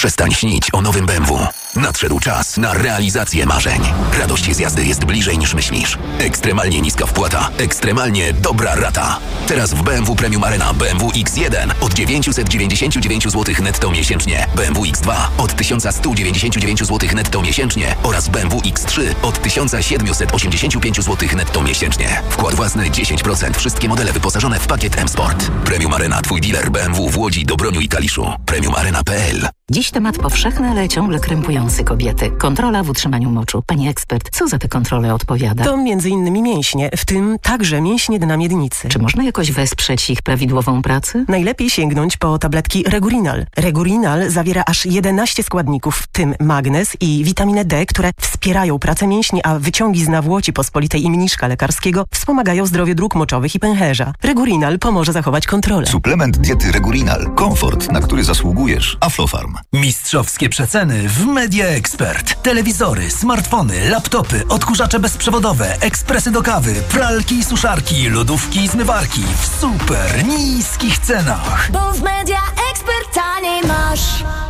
Przestań śnić o nowym BMW. Nadszedł czas na realizację marzeń. Radość z jazdy jest bliżej niż myślisz. Ekstremalnie niska wpłata, ekstremalnie dobra rata. Teraz w BMW Premium Arena BMW X1 od 999 zł netto miesięcznie, BMW X2 od 1199 zł netto miesięcznie oraz BMW X3 od 1785 zł netto miesięcznie. Wkład własny 10%. Wszystkie modele wyposażone w pakiet M-Sport. Premium Arena, twój dealer BMW w Łodzi, Dobroniu i Kaliszu. premiumarena.pl. Dziś temat powszechny, ale ciągle krępujący kobiety. Kontrola w utrzymaniu moczu. Pani ekspert, co za te kontrole odpowiada? To m.in. mięśnie, w tym także mięśnie dna miednicy. Czy można jakoś wesprzeć ich prawidłową pracę? Najlepiej sięgnąć po tabletki Regurinal. Regurinal zawiera aż 11 składników, w tym magnez i witaminę D, które wspierają pracę mięśni, a wyciągi z nawłoci pospolitej i mniszka lekarskiego wspomagają zdrowie dróg moczowych i pęcherza. Regurinal pomoże zachować kontrolę. Suplement diety Regurinal. Komfort, na który zasługujesz. Aflofarm. Mistrzowskie przeceny w Media Expert. Telewizory, smartfony, laptopy, odkurzacze bezprzewodowe, ekspresy do kawy, pralki i suszarki, lodówki i zmywarki w super niskich cenach. Bo w Media Expert taniej masz.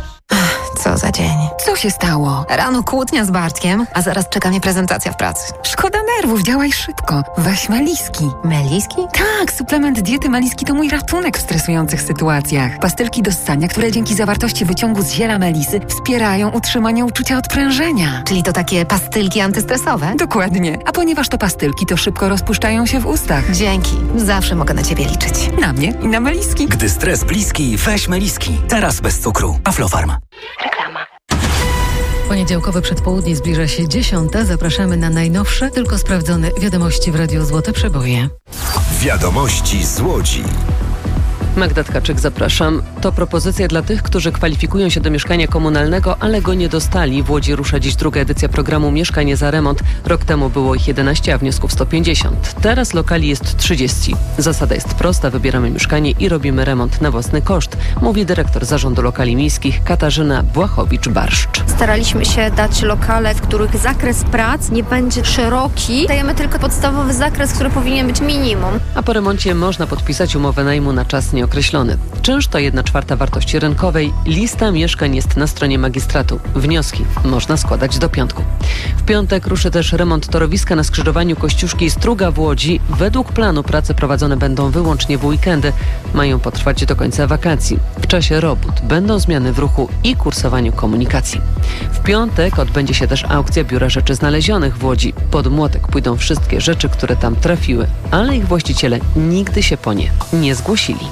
Co za dzień. Co się stało? Rano kłótnia z Bartkiem, a zaraz czeka mnie prezentacja w pracy. Szkoda nerwów, działaj szybko. Weź Meliski. Meliski? Tak, suplement diety Meliski to mój ratunek w stresujących sytuacjach. Pastylki do ssania, które dzięki zawartości wyciągu z ziela melisy wspierają utrzymanie uczucia odprężenia. Czyli to takie pastylki antystresowe? Dokładnie. A ponieważ to pastylki, to szybko rozpuszczają się w ustach. Dzięki. Zawsze mogę na ciebie liczyć. Na mnie i na Meliski. Gdy stres bliski, weź Meliski. Teraz bez cukru. Aflofarm. Reklama. Poniedziałkowe przedpołudnie zbliża się 10. Zapraszamy na najnowsze, tylko sprawdzone wiadomości w Radiu Złote Przeboje. Wiadomości z Łodzi. Magda Tkaczyk, zapraszam. To propozycja dla tych, którzy kwalifikują się do mieszkania komunalnego, ale go nie dostali. W Łodzi rusza dziś druga edycja programu Mieszkanie za remont. Rok temu było ich 11, a wniosków 150. Teraz lokali jest 30. Zasada jest prosta. Wybieramy mieszkanie i robimy remont na własny koszt, mówi dyrektor Zarządu Lokali Miejskich Katarzyna Błachowicz-Barszcz. Staraliśmy się dać lokale, w których zakres prac nie będzie szeroki. Dajemy tylko podstawowy zakres, który powinien być minimum. A po remoncie można podpisać umowę najmu na czas nieokreślony. Czynsz to 1/4 wartości rynkowej. Lista mieszkań jest na stronie magistratu. Wnioski można składać do piątku. W piątek ruszy też remont torowiska na skrzyżowaniu Kościuszki i Struga w Łodzi. Według planu prace prowadzone będą wyłącznie w weekendy. Mają potrwać do końca wakacji. W czasie robót będą zmiany w ruchu i kursowaniu komunikacji. W piątek odbędzie się też aukcja Biura Rzeczy Znalezionych w Łodzi. Pod młotek pójdą wszystkie rzeczy, które tam trafiły, ale ich właściciele nigdy się po nie nie zgłosili.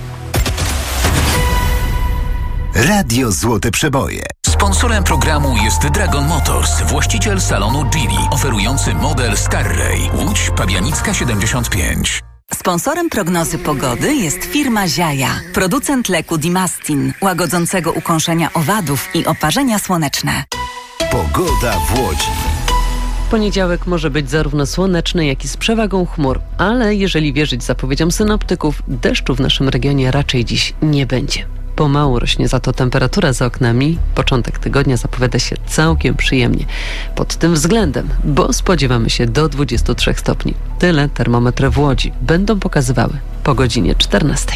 Radio Złote Przeboje. Sponsorem programu jest Dragon Motors, właściciel salonu Geely, oferujący model Starray, Łódź, Pabianicka 75. Sponsorem prognozy pogody jest firma Ziaja, producent leku Dimastin, łagodzącego ukąszenia owadów i oparzenia słoneczne. Pogoda w Łodzi. Poniedziałek może być zarówno słoneczny, jak i z przewagą chmur, ale jeżeli wierzyć zapowiedziom synoptyków, deszczu w naszym regionie raczej dziś nie będzie. Pomału rośnie za to temperatura za oknami. Początek tygodnia zapowiada się całkiem przyjemnie pod tym względem, bo spodziewamy się do 23 stopni. Tyle termometry w Łodzi będą pokazywały po godzinie 14.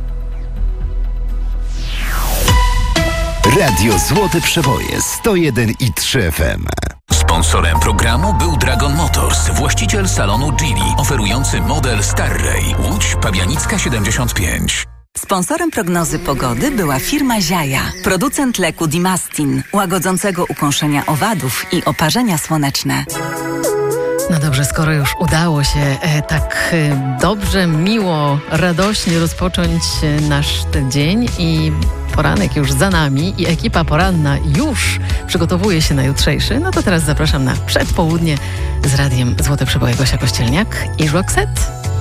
Radio Złote Przeboje 101,3 FM. Sponsorem programu był Dragon Motors, właściciel salonu Geely, oferujący model Starray, Łódź, Pabianicka 75. Sponsorem prognozy pogody była firma Ziaja, producent leku Dimastin, łagodzącego ukąszenia owadów i oparzenia słoneczne. No dobrze, skoro już udało się tak dobrze, miło, radośnie rozpocząć nasz ten dzień i poranek już za nami i ekipa poranna już przygotowuje się na jutrzejszy, no to teraz zapraszam na przedpołudnie z Radiem Złote Przeboje. Gosia Kościelniak i Roxette.